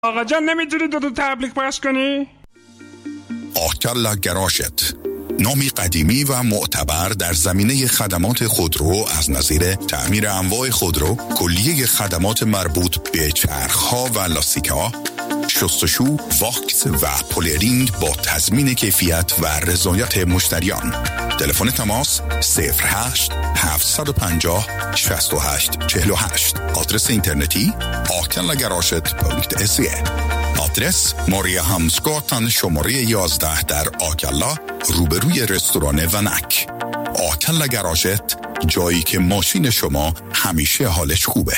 آقا جان نمیتونی دو تبلیغ پخش کنی؟ آکلا گراشت، نامی قدیمی و معتبر در زمینه خدمات خودرو از نظیر تعمیر انواع خودرو، کلیه خدمات مربوط به چرخ‌ها و لاستیک‌ها، شستشو، واکس و پولرینگ با تضمین کیفیت و رضایت مشتریان. تلفن تماس 08 750 68 48. آدرس اینترنتی akellagaraget.se. آدرس ماریا همسگاتن شماره 11 در آکلا، روبروی رستوران ونک. آکلا گراژت، جایی که ماشین شما همیشه حالش خوبه.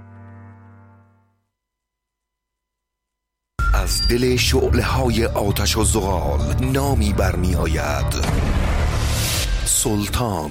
از دل شعله‌های آتش و زغال نامی برمی آید: سلطان.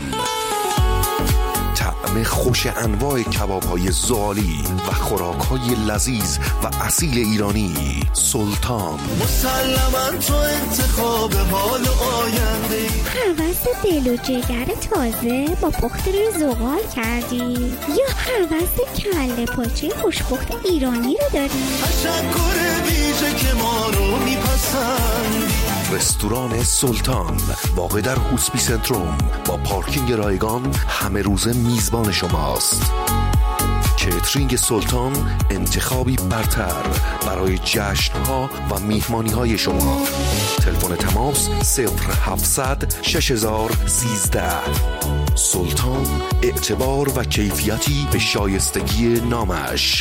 طعم خوش انواع کباب‌های زغالی و خوراک‌های لذیذ و اصیل ایرانی. سلطان. مسلماً تو انتخاب حال آینده. هوس دل و جگر تازه با پخت روی زغال کردی یا هوس کله پاچه خوشپخت ایرانی رو داری؟ تشکر ویژه که ما رو میپسند. رستوران سلطان واقع در هوسپی سنتروم با پارکینگ رایگان همه روز میزبان شماست. کیترینگ سلطان، انتخابی برتر برای جشن‌ها و میهمانی‌های شما. تلفن تماس 0700 6013. سلطان، اعتبار و کیفیتی به شایستگی نامش.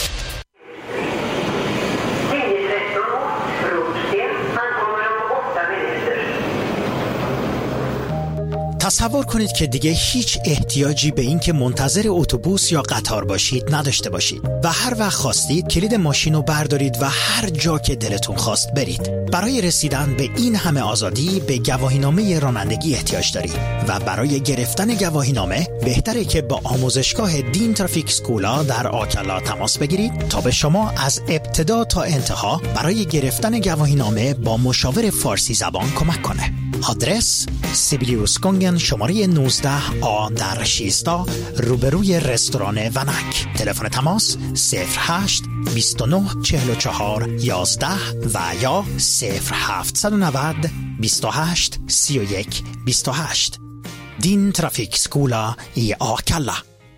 تصور کنید که دیگه هیچ احتیاجی به این که منتظر اتوبوس یا قطار باشید نداشته باشید و هر وقت خواستید کلید ماشین رو بردارید و هر جا که دلتون خواست برید. برای رسیدن به این همه آزادی به گواهینامه رانندگی احتیاج دارید و برای گرفتن گواهینامه بهتره که با آموزشگاه دین ترافیک سکولا در آکلا تماس بگیرید تا به شما از ابتدا تا انتها برای گرفتن گواهینامه با مشاور فارسی زبان کمک کنه. آدرس سیبیلیوس گونگن شماره 19 آ در شیستا، روبروی رستوران ونک. تلفن تماس 08 29 44 11 و یا 0790 28 31 28. دین ترافیک سکولا ای آکلا.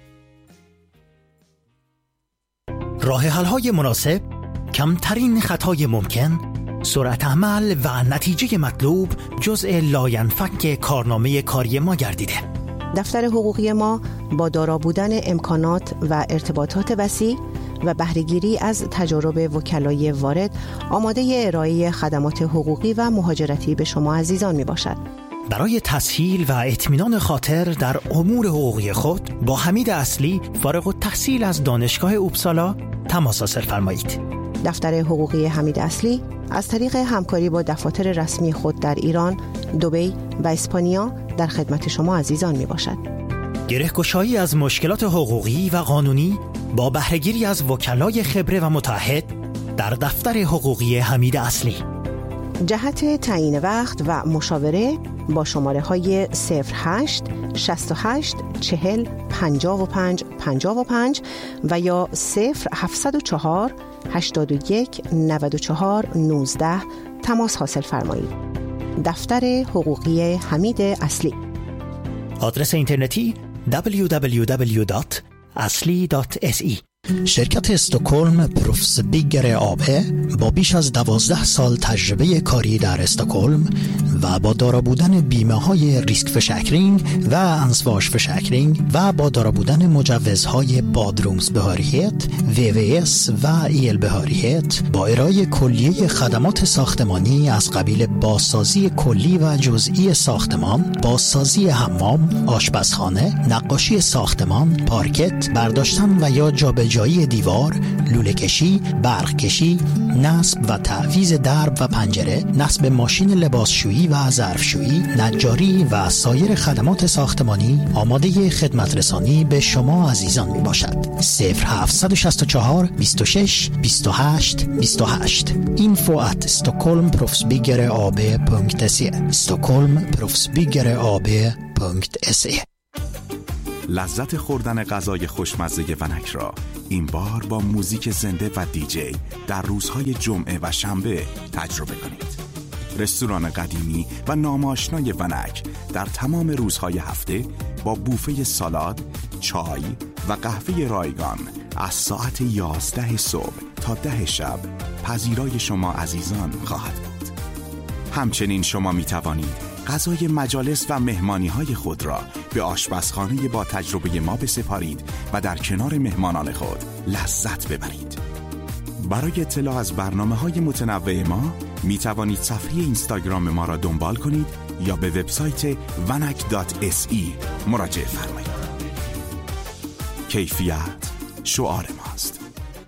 راه حل‌های مناسب، کمترین خطای ممکن، سرعت عمل و نتیجه مطلوب جزء لاینفک کارنامه کاری ما گردیده. دفتر حقوقی ما با دارا بودن امکانات و ارتباطات وسیع و بهره‌گیری از تجارب وکلای وارد آماده ارائه خدمات حقوقی و مهاجرتی به شما عزیزان می باشد. برای تسهیل و اطمینان خاطر در امور حقوقی خود با حمید اصلی فارغ التحصیل از دانشگاه اوبسالا تماس حاصل فرمایید. دفتر حقوقی حمید اصلی از طریق همکاری با دفاتر رسمی خود در ایران، دبی و اسپانیا در خدمت شما عزیزان می باشد. گره‌گشایی از مشکلات حقوقی و قانونی با بهره‌گیری از وکلای خبره و متعهد در دفتر حقوقی حمید اصلی. جهت تعیین وقت و مشاوره با شماره های 08 68 40 55 55 و یا 0704 81 94 19 تماس حاصل فرمایید. دفتر حقوقی حمید اصلی. آدرس اینترنتی www.asli.se. شرکت استکهلم پروفس بیگر آبه با بیش از 12 سال تجربه کاری در استکهلم و با دارا بودن بیمه های ریسک فشکرینگ و انسواش فشکرینگ و با دارا بودن مجوزهای بادرومز بهاریت، VVS و ایل بهاریت با ارائه کلیه خدمات ساختمانی از قبیل بازسازی کلی و جزئی ساختمان، بازسازی حمام، آشپزخانه، نقاشی ساختمان، پارکت، برداشتن و یا جابجایی دیوار، لوله کشی، برق کشی، نصب و تعویض درب و پنجره، نصب ماشین لباسشویی و ظرفشویی، نجاری و سایر خدمات ساختمانی آماده خدمت رسانی به شما عزیزان می باشد. 0764 26 28 28. info@stockholmproffsbyggeraab.se. stockholmproffsbyggeraab.se. لذت خوردن غذای خوشمزه ونک را این بار با موزیک زنده و دیجی در روزهای جمعه و شنبه تجربه کنید. رستوران قدیمی و ناماشنای ونک در تمام روزهای هفته با بوفه سالاد، چای و قهوه رایگان از ساعت 11 صبح تا 10 شب پذیرای شما عزیزان خواهد بود. همچنین شما می توانید غذای مجالس و مهمانی‌های خود را به آشپزخانه با تجربه ما بسپارید و در کنار مهمانان خود لذت ببرید. برای اطلاع از برنامه‌های متنوع ما می توانید صفحه اینستاگرام ما را دنبال کنید یا به وبسایت vanak.se مراجعه فرمایید. کیفیت شعار ماست.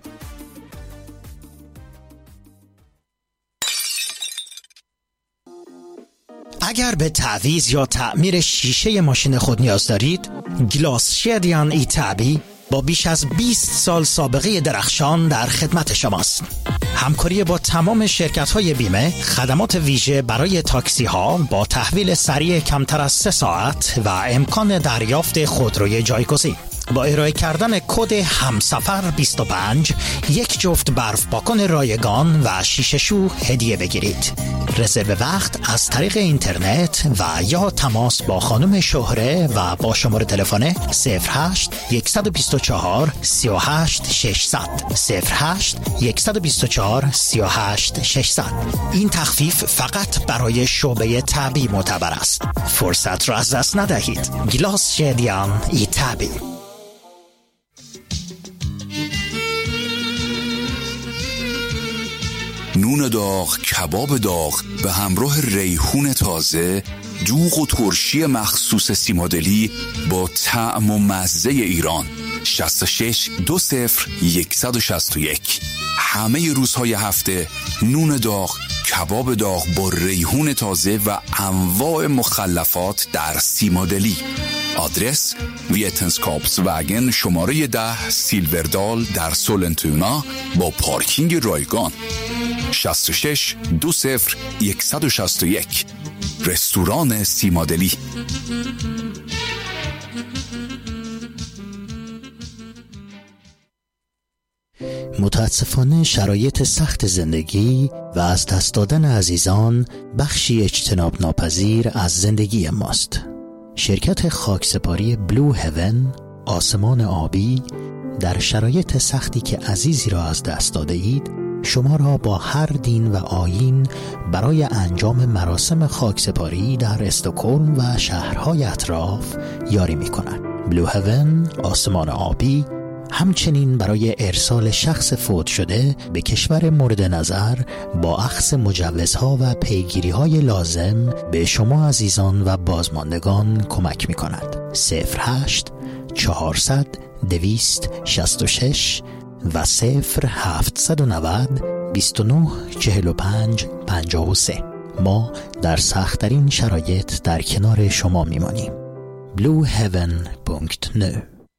اگر به تعویض یا تعمیر شیشه ماشین خود نیاز دارید، گلاس شدیان ایتابی با بیش از 20 سال سابقه درخشان در خدمت شماست. همکاری با تمام شرکت‌های بیمه، خدمات ویژه برای تاکسی‌ها با تحویل سریع کمتر از 3 ساعت و امکان دریافت خودروی جایگزین. با ارائه کردن کد همسفر 25 یک جفت برف پاکن رایگان و شیشه شو هدیه بگیرید. رزرو وقت از طریق اینترنت و یا تماس با خانم شهره و با شماره تلفن 08 124 38 600 08 124 38 600. این تخفیف فقط برای شعبه تبی معتبر است. فرصت را از دست ندهید. گلاس شدیان ایتابی. نون داغ، کباب داغ به همراه ریحون تازه، دوغ و ترشی مخصوص سیمادلی با طعم و مزه ایران. 66 20 161. همه روزهای هفته نون داغ، کباب داغ با ریحون تازه و انواع مخلفات در سیمادلی. آدرس ویتنسکاپس وگن شماره 10 سیلوردال در سولنتونا با پارکینگ رایگان. 66 20 161. رستوران سیمادلی. متاسفانه شرایط سخت زندگی و از دست دادن عزیزان بخشی اجتناب ناپذیر از زندگی ماست. شرکت خاکسپاری بلو هیون، آسمان آبی، در شرایط سختی که عزیزی را از دست داده اید شما را با هر دین و آیین برای انجام مراسم خاکسپاری در استکهلم و شهرهای اطراف یاری می کند. بلو هیون، آسمان آبی، همچنین برای ارسال شخص فوت شده به کشور مورد نظر با اخذ مجوزها و پیگیری‌های لازم به شما عزیزان و بازماندگان کمک می‌کند. 08 400 266 و 0790 29 45 53. ما در سخت‌ترین شرایط در کنار شما می‌مانیم. blueheaven.nu.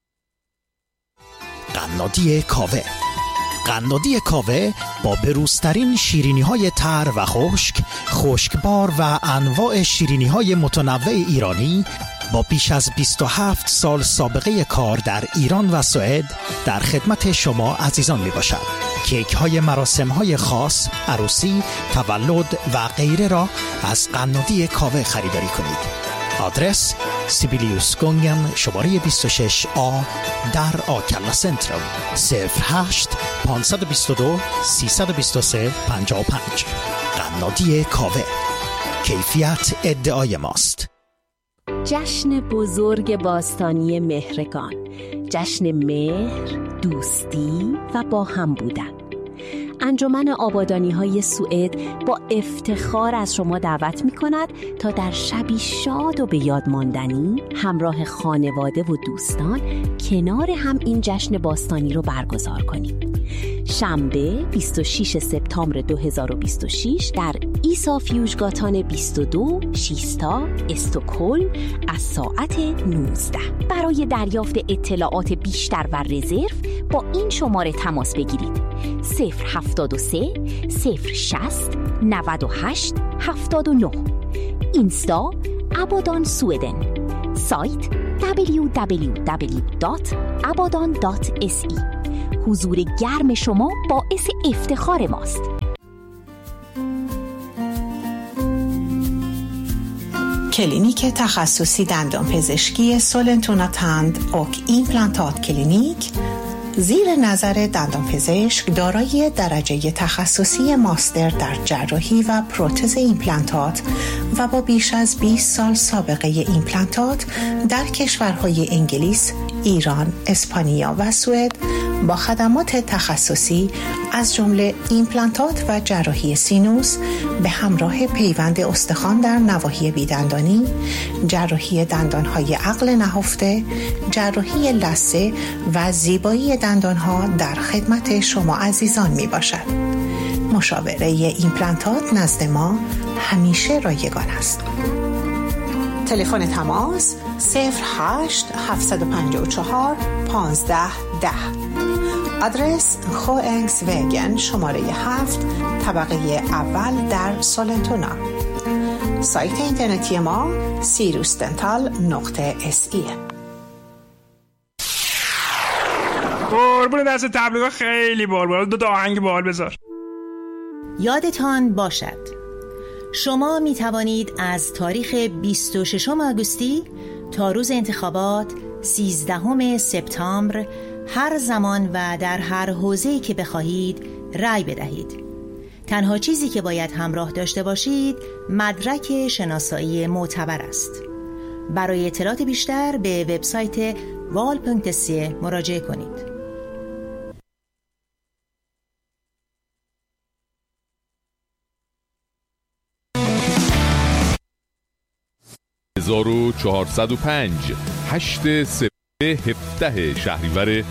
قنادی کاوه. قنادی کاوه با بروزترین شیرینی‌های تر و خشکبار و انواع شیرینی‌های متنوع ایرانی با بیش از 27 سال سابقه کار در ایران و سوئد در خدمت شما عزیزان می باشد. کیک های مراسم های خاص، عروسی، تولد و غیره را از قنادی کاوه خریداری کنید. آدرس سیبیلیوس گونگن شماره 26A در آکلا سنترال. 08 522 323 55. قنادی کاوه. کیفیت ادعای ماست. جشن بزرگ باستانی مهرگان، جشن مهر، دوستی و با هم بودن. انجمن آبادانی‌های سوئد با افتخار از شما دعوت می‌کند تا در شبی شاد و به یاد ماندنی همراه خانواده و دوستان کنار هم این جشن باستانی رو برگزار کنید. شنبه 26 سپتامبر 2026 در ایسا فیوژگاتان 22 شیستا استکهلم از ساعت 19. برای دریافت اطلاعات بیشتر و رزرو با این شماره تماس بگیرید: 073 060 98 79. اینستا آبادان سوئدن. سایت www.abadan.se. حضور گرم شما باعث افتخار ماست. کلینیک تخصصی دندانپزشکی سولنتونا تند اوک ایمپلانتات کلینیک زیر نظر دندانپزشک دارای درجه تخصصی ماستر در جراحی و پروتز ایمپلانتات و با بیش از 20 سال سابقه ایمپلانتات در کشورهای انگلیس، ایران، اسپانیا و سوئد با خدمات تخصصی از جمله ایمپلانتات و جراحی سینوس به همراه پیوند استخوان در نواحی بیدندانی، جراحی دندانهای عقل نهفته، جراحی لثه و زیبایی دندانها در خدمت شما عزیزان می باشد. مشاوره ایمپلانتات نزد ما همیشه رایگان است. تلفن تماس 08 754 1510. آدرس خوانگس وگن شماره 7 طبقه اول در سولنتونا. سایت اینترنتی ما sirusdental.se. قربون دست تبلیغ خیلی بال دو آهنگ بال بذار. یادتان باشد شما می توانید از تاریخ 26 آگوستی تا روز انتخابات 13 سپتامبر هر زمان و در هر حوزه‌ای که بخواهید رأی بدهید. تنها چیزی که باید همراه داشته باشید مدرک شناسایی معتبر است. برای اطلاعات بیشتر به وبسایت val.se مراجعه کنید. 1405 8 سپتامبر 17 شهریور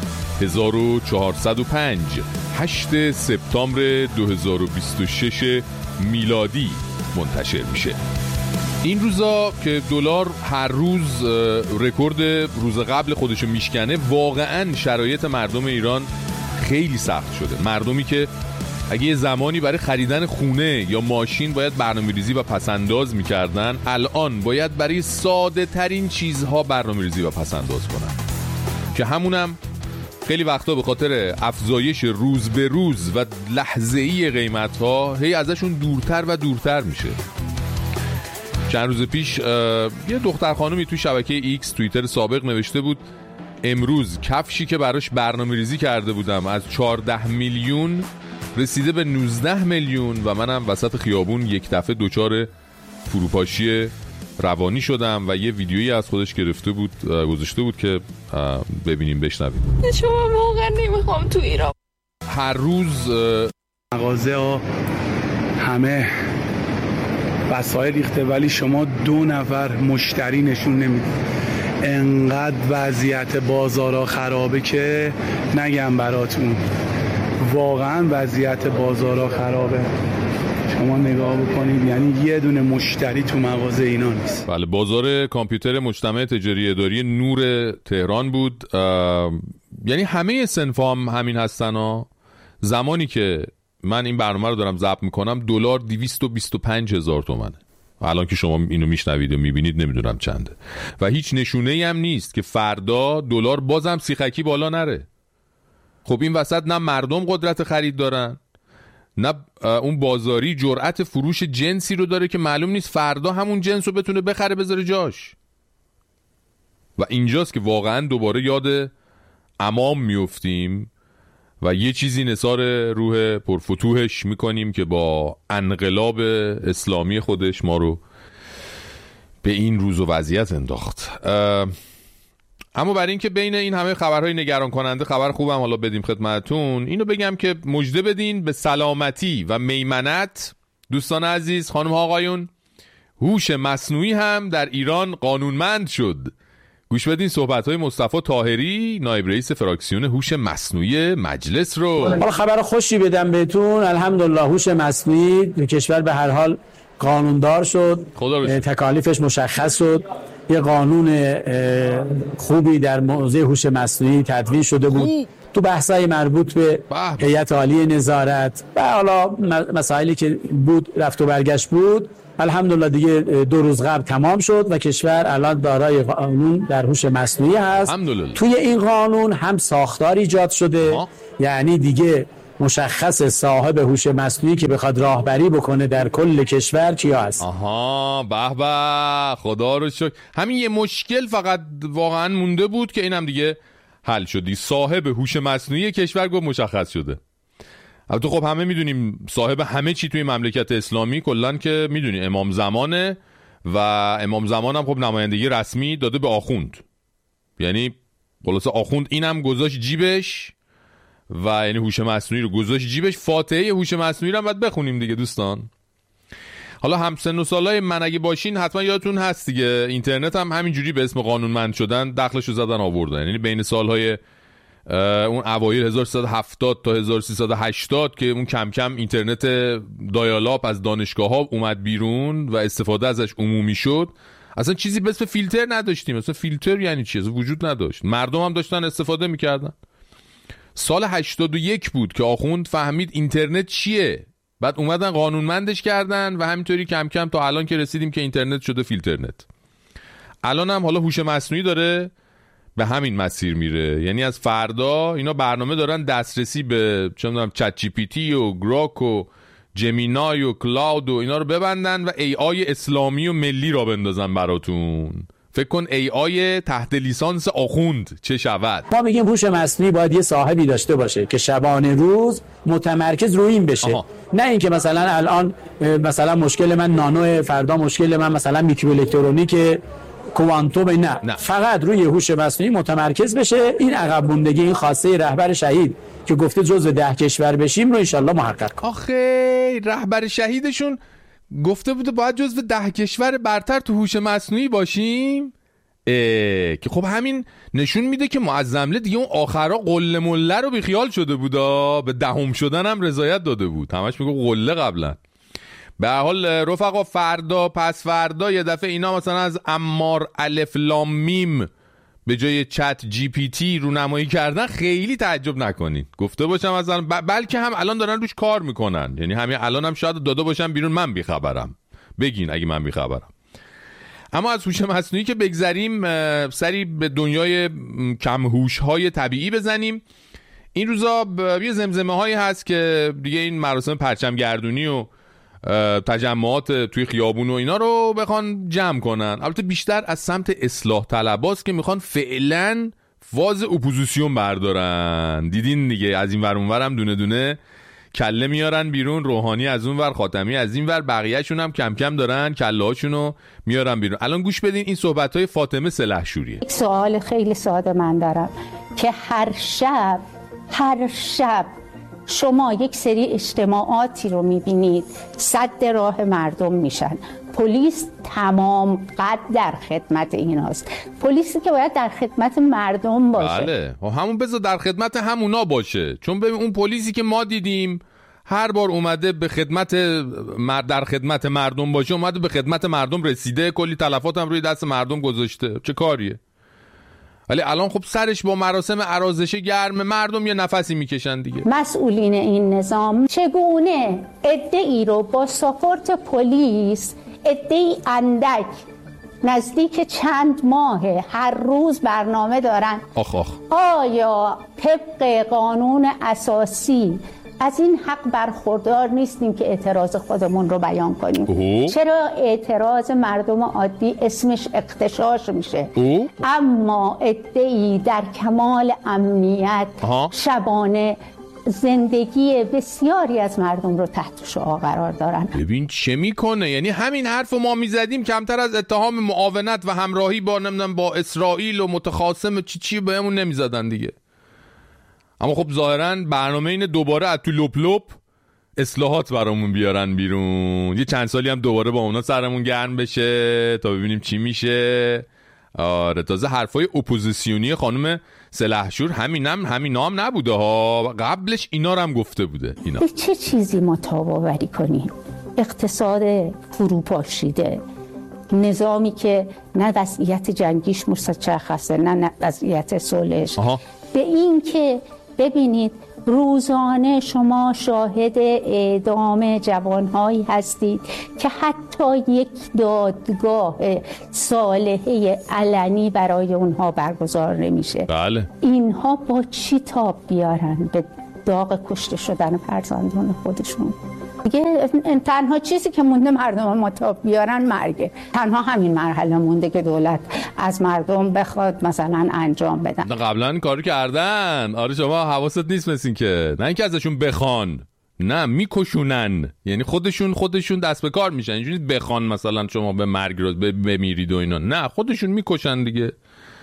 1405 8 سپتامبر 2026 میلادی منتشر میشه. این روزا که دلار هر روز رکورد روز قبل خودشو میشکنه، واقعا شرایط مردم ایران خیلی سخت شده. مردمی که اگه یه زمانی برای خریدن خونه یا ماشین باید برنامه‌ریزی و پسنداز میکردن، الان باید برای ساده ترین چیزها برنامه‌ریزی و پسنداز کنن که همونم خیلی وقتا به خاطر افزایش روز به روز و لحظه‌ای قیمت‌ها هی ازشون دورتر و دورتر میشه. چند روز پیش یه دختر خانومی توی شبکه ایکس توییتر سابق نوشته بود امروز کفشی که براش برنامه‌ریزی کرده بودم از 14 میلیون رسیده به 19 میلیون و منم وسط خیابون یک دفعه دچار فروپاشی روانی شدم و یه ویدیویی از خودش گرفته بود گذاشته بود که ببینیم بشنویم. شما واقعا نمیخوام تو ایران. هر روز مغازه ها همه وسایل ریخته ولی شما 2 نفر مشتری نشون نمیدید. انقدر وضعیت بازارها خرابه که نگم براتون. واقعا وضعیت بازارها خرابه. شما نگاه بکنید یعنی یه دونه مشتری تو مغازه اینا نیست. بله، بازار کامپیوتر مجتمع تجاری اداری نور تهران بود. یعنی همه صنفا هم همین هستن ها. زمانی که من این برنامه رو دارم ضبط میکنم دلار 225,000 تومنه. الان که شما اینو میشنوید و میبینید نمیدونم چنده و هیچ نشونه‌ای هم نیست که فردا دلار بازم سیخکی بالا نره. خب این وسط نه مردم قدرت خرید دارن، نه اون بازاری جرأت فروش جنسی رو داره که معلوم نیست فردا همون جنس رو بتونه بخره بذاره جاش. و اینجاست که واقعا دوباره یاد عمام میفتیم و یه چیزی نثار روح پرفتوحش میکنیم که با انقلاب اسلامی خودش ما رو به این روز و وضعیت انداخت. اما برای اینکه بین این همه خبرهای نگران کننده خبر خوبم حالا بدیم خدمتتون، اینو بگم که مژده بدین به سلامتی و میمنت دوستان عزیز، خانم ها آقایون، هوش مصنوعی هم در ایران قانونمند شد. گوش بدین صحبت‌های مصطفی طاهری نایب رئیس فراکسیون هوش مصنوعی مجلس رو. حالا خبر خوشی بدم بهتون، الحمدلله هوش مصنوعی در کشور به هر حال قانوندار شد، تکالیفش مشخص شد، یه قانون خوبی در موضوع هوش مصنوعی تدوین شده بود تو بحث‌های مربوط به هیئت عالی نظارت و حالا مسائلی که بود رفت و برگشت بود. الحمدلله دیگه 2 روز قبل تمام شد و کشور الان دارای قانون در هوش مصنوعی هست. الحمدلله. توی این قانون هم ساختار ایجاد شده، یعنی دیگه مشخص صاحب هوش مصنوعی که بخواد راهبری بکنه در کل کشور کیا هست. آها به به، خدا رو شکر. همین یه مشکل فقط واقعا مونده بود که اینم دیگه حل شدی. صاحب هوش مصنوعی کشور گفت مشخص شده. البته خب همه میدونیم صاحب همه چی توی مملکت اسلامی کلن که میدونی امام زمانه و امام زمان هم خب نمایندگی رسمی داده به آخوند، یعنی خلاصه آخوند اینم گذاشت جیبش و یعنی هوش مصنوعی رو گذاشت جیبش. فاتحه هوش مصنوعی رو هم باید بخونیم دیگه دوستان. حالا همسن و سالای من اگه باشین حتما یادتون هست دیگه اینترنت هم همینجوری به اسم قانونمند شدن دخلشو زدن آوردن، یعنی بین سالهای اون اوایل 1370 تا 1380 که اون کم کم اینترنت دایالاپ از دانشگاه‌ها اومد بیرون و استفاده ازش عمومی شد، اصلا چیزی به اسم فیلتر نداشتیم. اصلا فیلتر یعنی چی؟ اصلا وجود نداشت. مردم هم داشتن استفاده میکردن. سال 81 بود که آخوند فهمید اینترنت چیه، بعد اومدن قانونمندش کردن و همینطوری کم کم تا الان که رسیدیم که اینترنت شده فیلترنت. الان هم حالا هوش مصنوعی داره به همین مسیر میره، یعنی از فردا اینا برنامه دارن دسترسی به چه میدونم چت جی پی تی و گراک و جمینای و کلاود و اینا رو ببندن و ای آی اسلامی و ملی را بندازن براتون. فکر کن ای آی تحت لیسانس آخوند چه شود. ما میگیم هوش مصنوعی باید یه صاحبی داشته باشه که شبانه روز متمرکز روی این بشه. نه اینکه مثلا الان مثلا مشکل من نانو، فردا مشکل من مثلا میکروالکترونیک کوانتوم، نه. فقط روی هوش مصنوعی متمرکز بشه. این عقب موندگی، این خواسته رهبر شهید که گفته جزو 10 کشور بشیم رو انشالله محقق کنیم. آخه رهبر شهیدشون گفته بوده باید جزو 10 کشور برتر تو هوش مصنوعی باشیم، که خب همین نشون میده که معظمله دیگه اون آخرا قله مله رو بیخیال شده بودا، به 10 شدن هم رضایت داده بود. همش میگه قله قبلا. به حال رفقا فردا پس فردا یه دفعه اینا مثلا از عمار الف لام میم به جای چت جی پی تی رونمایی کردن خیلی تعجب نکنین. گفته باشم مثلا بلکه هم الان دارن روش کار میکنن، یعنی همین الان هم شاید داده باشم بیرون، من بیخبرم، بگین اگه من بیخبرم. اما از هوش مصنوعی که بگذریم سری به دنیای کم هوش های طبیعی بزنیم. این روزا یه زمزمه هایی هست که دیگه این مراسم پرچم گردونی و تجمعات توی خیابون و اینا رو بخوان جمع کنن، البته بیشتر از سمت اصلاح طلباست که میخوان فعلا فاز اپوزیسیون بردارن. دیدین دیگه از این ور اون ور هم دونه دونه کله میارن بیرون، روحانی از اون ور، خاتمی از این ور، بقیه‌شون هم کم کم دارن کله هاشونو میارن بیرون. الان گوش بدین این صحبت‌های فاطمه سلحشوریه. یک سوال خیلی ساده من دارم که هر شب شما یک سری اجتماعاتی رو میبینید سد راه مردم میشن، پلیس تمام قد در خدمت ایناست، پلیسی که باید در خدمت مردم باشه. بله همون بذار در خدمت همونا باشه، چون ببین اون پلیسی که ما دیدیم هر بار اومده به خدمت در خدمت مردم باشه، اومده به خدمت مردم رسیده، کلی تلفات هم روی دست مردم گذاشته، چه کاریه؟ ولی الان خب سرش با مراسم عرازش گرم، مردم یه نفسی میکشن دیگه. مسئولین این نظام چگونه عده‌ای رو با ساپورت پلیس، عده‌ای اندک نزدیک چند ماه هر روز برنامه دارن. آیا طبق قانون اساسی از این حق برخوردار نیستیم که اعتراض خودمون رو بیان کنیم؟ چرا اعتراض مردم عادی اسمش اغتشاش میشه، اما عده‌ای در کمال امنیت شبانه زندگی بسیاری از مردم رو تحت شعاع قرار دارن؟ ببین چه میکنه، یعنی همین حرف ما میزدیم کمتر از اتهام معاونت و همراهی با نمیدونم با اسرائیل و متخاصم چی بهمون نمیزدن دیگه. اما خب ظاهرا برنامه اینه دوباره از تو لپ لپ اصلاحات برامون بیارن بیرون، یه چند سالی هم دوباره با اونا سرمون گرم بشه تا ببینیم چی میشه. آره تازه حرفای اپوزیسیونی خانم سلحشور همین نام نبوده ها، قبلش اینا رو هم گفته بوده. اینا به چه چیزی ما تاب‌آوری کنیم؟ اقتصاد فروپاشیده، نظامی که نه وضعیت جنگیش مشخصه نه وضعیت صلحش، به این که ببینید روزانه شما شاهد اعدام جوانهایی هستید که حتی یک دادگاه صالحه علنی برای اونها برگزار نمیشه. بله. اینها با چی تاب بیارن به داغ کشته شدن فرزندان خودشون؟ دیگه تنها چیزی که مونده مردم ما تاب بیارن مرگه. تنها همین مرحله مونده که دولت از مردم بخواد مثلا انجام بدن. قبلا کارو کردن. آره شما حواست نیست مثل که نه اینکه ازشون بخوان، نه میکشونن، یعنی خودشون دست به کار میشن. اینجوری بخوان مثلا شما به مرگ رو بمیرید و اینا، نه خودشون میکشن دیگه.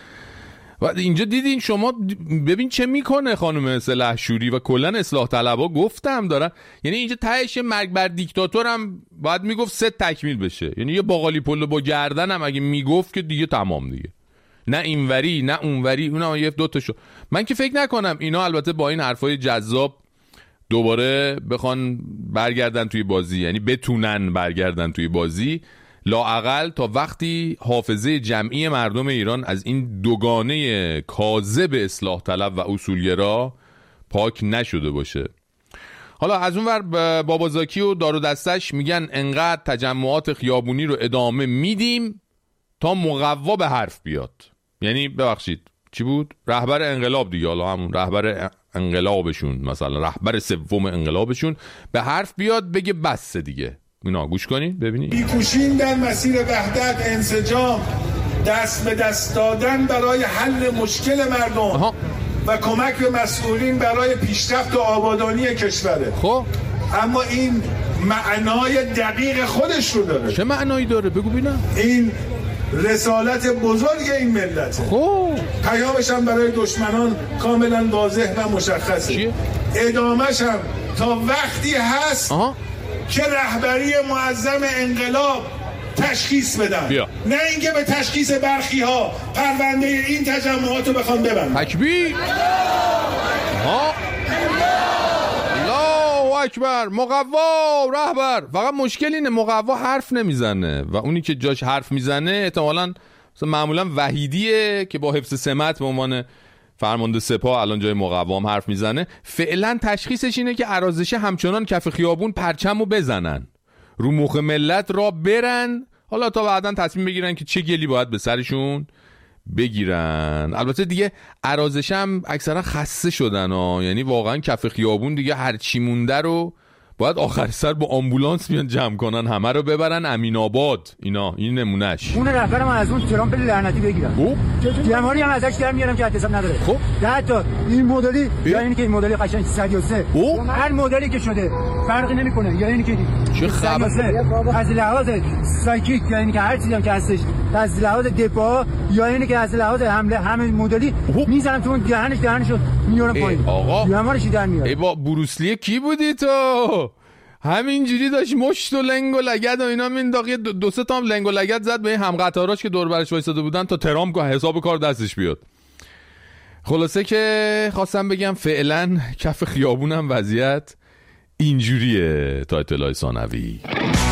و اینجا دیدین شما، ببین چه میکنه خانم سلحشوری و کلا اصلاح طلبها. گفتم دارن، یعنی اینجا تهش مرگ بر دیکتاتور هم باید میگفت 3 تکمیل بشه. یعنی یه باقالی پلو با گردن هم اگه میگفت که دیگه تمام دیگه، نه اینوری نه اونوری، اونم یه 2 تا شو. من که فکر نکنم اینا البته با این حرفای جذاب دوباره بخوان برگردن توی بازی، یعنی بتونن برگردن توی بازی، لااقل تا وقتی حافظه جمعی مردم ایران از این دوگانه کاذب اصلاح طلب و اصولگرا پاک نشده باشه. حالا از اون ور بابازاکی و دار و دستش میگن انقدر تجمعات خیابونی رو ادامه میدیم تا مقوا به حرف بیاد. یعنی ببخشید چی بود؟ رهبر انقلاب دیگه، حالا همون رهبر انقلابشون، مثلا رهبر سوم انقلابشون به حرف بیاد بگه بس دیگه. اینا گوش کنین ببینید. بیکوشیم در مسیر وحدت، انسجام، دست به دست دادن برای حل مشکل مردم و کمک به مسئولین برای پیشرفت و آبادانی کشوره. خب اما این معنای دقیق خودش رو داره. چه معنایی داره؟ بگو ببینم. این رسالت بزرگ این ملته. خب پیامش هم برای دشمنان کاملا واضح و مشخصه. چیه؟ ادامهش هم تا وقتی هست که رهبری معظم انقلاب تشخیص بدن. بیا. نه اینکه به تشخیص برخی ها پرونده این تجمعات رو بخوان ببندن. تکبیر. الله اکبر. مقوا رهبر. فقط مشکل اینه مقوا حرف نمیزنه و اونی که جاش حرف میزنه احتمالاً معمولا وحیدیه که با حفظ سمت به عنوان فرمانده سپاه الان جای مقوام حرف میزنه. فعلا تشخیصش اینه که ارازشه همچنان کف خیابون پرچمو بزنن، رو مخ ملت را برن، حالا تا بعدن تصمیم بگیرن که چه گلی باید به سرشون بگیرن. البته دیگه ارازشه هم اکثرا خسته شدن ها، یعنی واقعا کف خیابون دیگه هر چی مونده رو باید آخر سر با آمبولانس بیان جمع کنن، همه رو ببرن امین آباد. اینا این نمونهش. اون رهبرم از اون ترامپ لعنتی بگیرن. خب جمهوری هم ازش در میارم که حساب نداره. خب حتی این مدلی یا اینی که این مدلی قشنگ 103 هر مدلی که شده فرقی نمیکنه، یا اینی که چه خبره از لحاظ سایکیک، یا اینی که هر چیزی هم که هستش از لحاظ دفاع، یا اینی که از لحاظ حمله همه مدلی میزنم تو اون دهنشو میارم پایین. آقا جمهوریش در میاره. ای با بروسلی کی بودی تو؟ همینجوری داشت مشت و لنگ و لگد و اینا مینداخت. 2-3 تا هم لنگ و لگد زد به هم قطاراش که دور برش وایساده بودن تا ترامپ حساب کار دستش بیاد. خلاصه که خواستم بگم فعلا کف خیابونم وضعیت اینجوریه. تا اطلاع ثانوی.